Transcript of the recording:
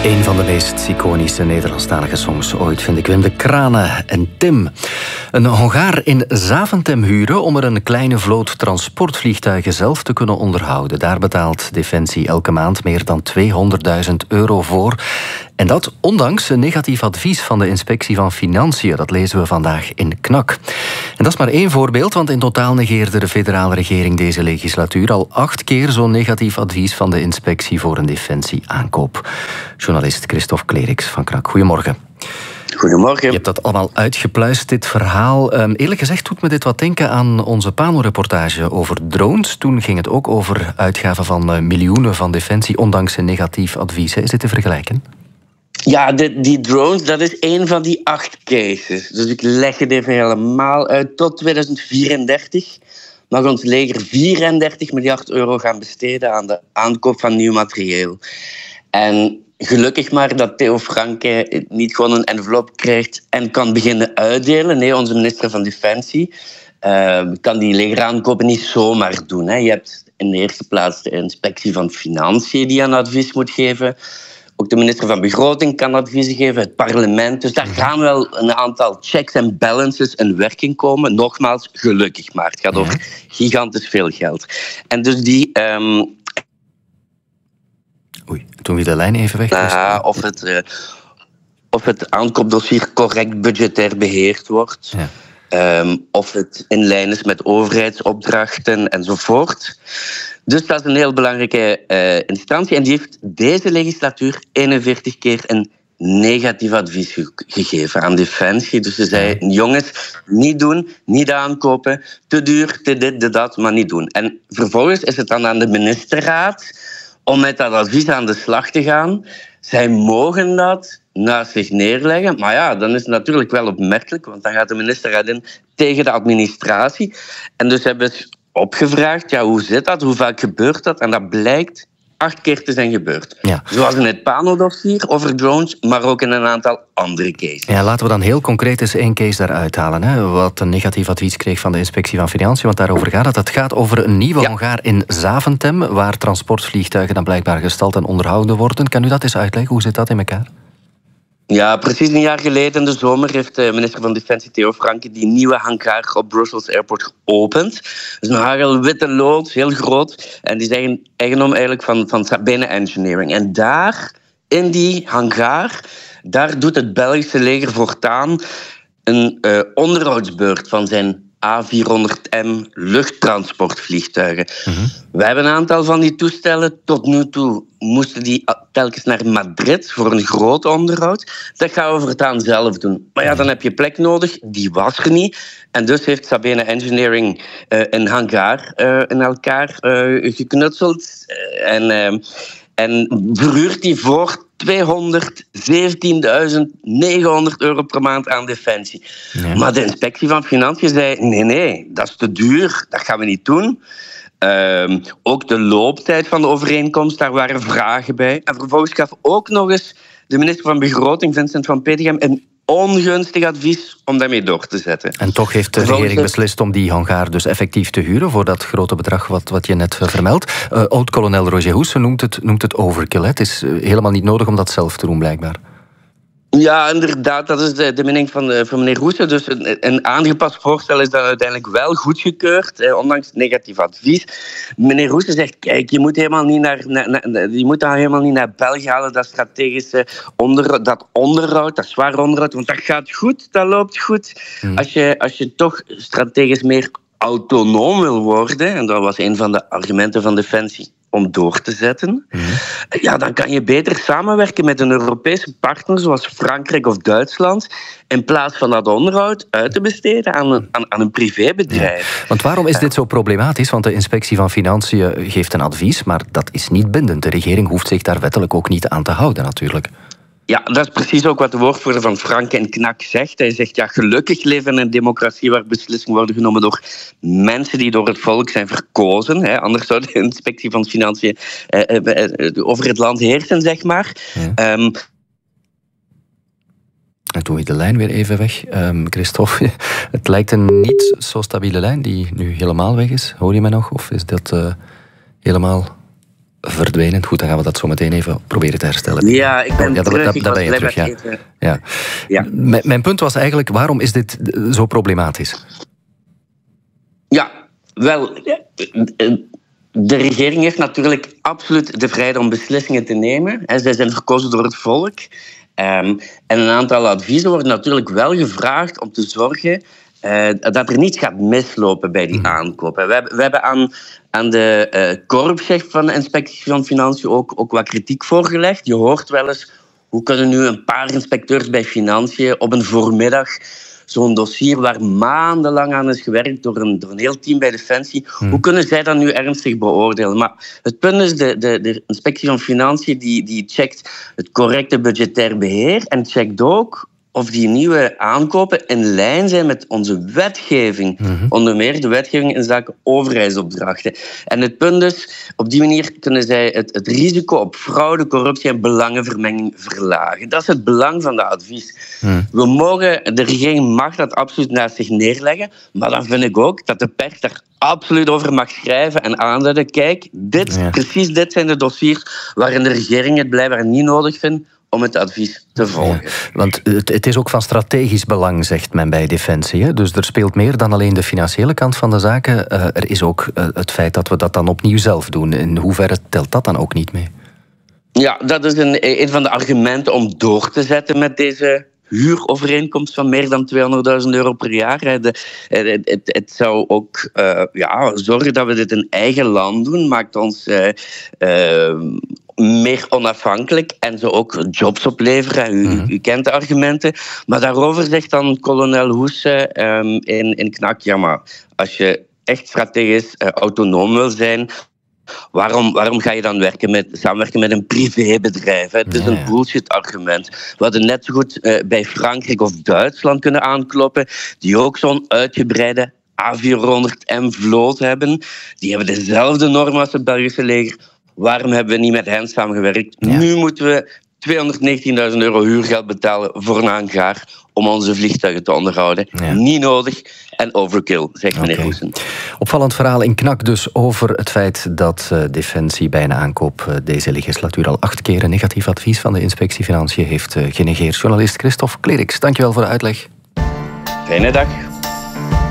Een van de meest iconische Nederlandstalige songs ooit vind ik Wim de Kranen en Tim. Een Hongaar in Zaventem huren om er een kleine vloot transportvliegtuigen zelf te kunnen onderhouden. Daar betaalt Defensie elke maand meer dan €200.000 voor. En dat ondanks een negatief advies van de Inspectie van Financiën. Dat lezen we vandaag in Knak. En dat is maar één voorbeeld, want in totaal negeerde de federale regering deze legislatuur al 8 keer zo'n negatief advies van de Inspectie voor een Defensie-aankoop. Journalist Christophe Cleriks van Knak. Goedemorgen. Goedemorgen. Je hebt dat allemaal uitgepluist, dit verhaal. Eerlijk gezegd doet me dit wat denken aan onze Pano-reportage over drones. Toen ging het ook over uitgaven van miljoenen van Defensie, ondanks een negatief advies. Is dit te vergelijken? Ja, die drones, dat is één van die 8 cases. Dus ik leg het even helemaal uit. Tot 2034 mag ons leger €34 miljard gaan besteden aan de aankoop van nieuw materieel. En gelukkig maar dat Theo Franke niet gewoon een envelop krijgt en kan beginnen uitdelen. Nee, onze minister van Defensie kan die legeraankopen niet zomaar doen. Hè. Je hebt in de eerste plaats de Inspectie van Financiën die een advies moet geven. Ook de minister van Begroting kan adviezen geven, het parlement. Dus daar gaan wel een aantal checks en balances in werking komen. Nogmaals, gelukkig maar. Het gaat over gigantisch veel geld. En dus die... Oei, toen we de lijn even weg was. Of het aankoopdossier correct budgetair beheerd wordt. Ja. Of het in lijn is met overheidsopdrachten enzovoort. Dus dat is een heel belangrijke instantie. En die heeft deze legislatuur 41 keer een negatief advies gegeven aan Defensie. Dus ze zei, jongens, niet doen, niet aankopen, te duur, te dit, te dat, maar niet doen. En vervolgens is het dan aan de ministerraad om met dat advies aan de slag te gaan. Zij mogen dat naast zich neerleggen. Maar ja, dan is het natuurlijk wel opmerkelijk, want dan gaat de ministerraad in tegen de administratie. En dus hebben ze opgevraagd, ja, hoe zit dat? Hoe vaak gebeurt dat? En dat blijkt 8 keer te zijn gebeurd. Ja. Zoals in het Pano-dossier over drones, maar ook in een aantal andere cases. Ja, laten we dan heel concreet eens 1 case daaruit halen. Hè? Wat een negatief advies kreeg van de Inspectie van Financiën, want daarover gaat het. Het gaat over een nieuwe Hongaar in Zaventem, waar transportvliegtuigen dan blijkbaar gestald en onderhouden worden. Kan u dat eens uitleggen? Hoe zit dat in elkaar? Ja, precies een jaar geleden in de zomer heeft de minister van Defensie Theo Franke die nieuwe hangar op Brussels Airport geopend. Dat is een hagelwitte loods, heel groot. En die is eigendom eigenlijk van Sabena Engineering. En daar, in die hangar, daar doet het Belgische leger voortaan een onderhoudsbeurt van zijn A400M luchttransportvliegtuigen. We hebben een aantal van die toestellen. Tot nu toe moesten die telkens naar Madrid voor een groot onderhoud. Dat gaan we voortaan zelf doen. Maar ja, dan heb je plek nodig. Die was er niet. En dus heeft Sabena Engineering een hangar in elkaar geknutseld. En verhuurt die voor €217.900 per maand aan Defensie. Ja. Maar de Inspectie van Financiën zei, nee, dat is te duur, dat gaan we niet doen. Ook de looptijd van de overeenkomst, daar waren vragen bij. En vervolgens gaf ook nog eens de minister van Begroting, Vincent van Petegem, een ongunstig advies om daarmee door te zetten. En toch heeft de regering beslist om die hangar dus effectief te huren voor dat grote bedrag wat je net vermeldt. Oud-kolonel Roger Hoesse noemt het overkill. Hè? Het is helemaal niet nodig om dat zelf te doen, blijkbaar. Ja, inderdaad, dat is de mening van meneer Hoesse. Dus een aangepast voorstel is dan uiteindelijk wel goedgekeurd, ondanks negatief advies. Meneer Hoesse zegt, kijk, je moet helemaal niet naar België halen, dat strategische onderhoud, dat zware onderhoud, want dat gaat goed, dat loopt goed. Als je toch strategisch meer autonoom wil worden, en dat was een van de argumenten van Defensie om door te zetten, ja, dan kan je beter samenwerken met een Europese partner zoals Frankrijk of Duitsland, in plaats van dat onderhoud uit te besteden aan een privébedrijf. Ja. Want waarom is dit zo problematisch? Want de Inspectie van Financiën geeft een advies, maar dat is niet bindend. De regering hoeft zich daar wettelijk ook niet aan te houden, natuurlijk. Ja, dat is precies ook wat de woordvoerder van Franke en Knak zegt. Hij zegt, ja, gelukkig leven we in een democratie waar beslissingen worden genomen door mensen die door het volk zijn verkozen. Hè. Anders zou de Inspectie van Financiën over het land heersen, zeg maar. Ja. En toen we de lijn weer even weg. Christophe, het lijkt een niet zo stabiele lijn die nu helemaal weg is. Hoor je mij nog? Of is dat helemaal... verdwenen. Goed, dan gaan we dat zo meteen even proberen te herstellen. Ja, ik ben terug. Daar ben je terug, ja. Ja. Mijn punt was eigenlijk, waarom is dit zo problematisch? Ja, wel... De regering heeft natuurlijk absoluut de vrijheid om beslissingen te nemen. Zij zijn verkozen door het volk. En een aantal adviezen worden natuurlijk wel gevraagd om te zorgen dat er niets gaat mislopen bij die aankopen. We hebben aan de korpschef van de Inspectie van Financiën ook wat kritiek voorgelegd. Je hoort wel eens, hoe kunnen nu een paar inspecteurs bij Financiën op een voormiddag zo'n dossier waar maandenlang aan is gewerkt door een heel team bij Defensie, hoe kunnen zij dat nu ernstig beoordelen? Maar het punt is, de Inspectie van Financiën die checkt het correcte budgetair beheer en checkt ook of die nieuwe aankopen in lijn zijn met onze wetgeving. Onder meer de wetgeving in zaken overheidsopdrachten. En het punt is, op die manier kunnen zij het risico op fraude, corruptie en belangenvermenging verlagen. Dat is het belang van dat advies. De regering mag dat absoluut naast zich neerleggen, maar dan vind ik ook dat de pers daar absoluut over mag schrijven en aanduiden. Kijk, precies dit zijn de dossiers waarin de regering het blijkbaar niet nodig vindt om het advies te volgen. Ja, want het is ook van strategisch belang, zegt men bij Defensie. Hè? Dus er speelt meer dan alleen de financiële kant van de zaken. Er is ook het feit dat we dat dan opnieuw zelf doen. In hoeverre telt dat dan ook niet mee? Ja, dat is een van de argumenten om door te zetten met deze huurovereenkomst van meer dan €200.000 per jaar. Het zou ook zorgen dat we dit in eigen land doen. Maakt ons meer onafhankelijk en zo ook jobs opleveren. U kent de argumenten. Maar daarover zegt dan kolonel Hoese in Knak, ja, maar als je echt strategisch autonoom wil zijn, waarom ga je dan samenwerken met een privébedrijf? Het is een bullshit-argument. We hadden net zo goed bij Frankrijk of Duitsland kunnen aankloppen, die ook zo'n uitgebreide A400M-vloot hebben. Die hebben dezelfde normen als het Belgische leger. Waarom hebben we niet met hen samengewerkt? Ja. Nu moeten we €219.000 huurgeld betalen voor een hangar om onze vliegtuigen te onderhouden. Ja. Niet nodig en overkill, zegt meneer Hoesen. Opvallend verhaal in Knak dus over het feit dat Defensie bij een aankoop deze legislatuur al 8 keer een negatief advies van de Inspectie Financiën heeft genegeerd. Journalist Christophe Kleriks, dankjewel voor de uitleg. Fijne dag.